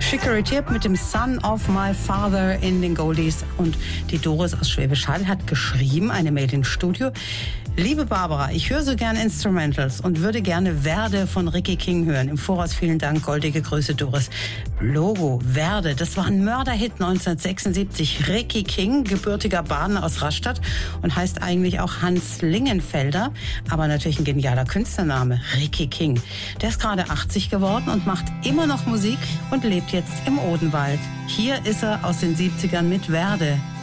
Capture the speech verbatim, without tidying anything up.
Chicory Tip mit dem Son of My Father in den Goldies. Und die Doris aus Schwäbisch Hall hat geschrieben, eine Mail ins Studio. Liebe Barbara, ich höre so gerne Instrumentals und würde gerne Werde von Ricky King hören. Im Voraus vielen Dank, goldige Grüße, Doris. Logo, Werde, das war ein Mörderhit neunzehnhundertsechsundsiebzig. Ricky King, gebürtiger Badener aus Rastatt und heißt eigentlich auch Hans Lingenfelder, aber natürlich ein genialer Künstlername, Ricky King. Der ist gerade achtzig geworden und macht immer noch Musik und lebt jetzt im Odenwald. Hier ist er aus den siebzigern mit Werde.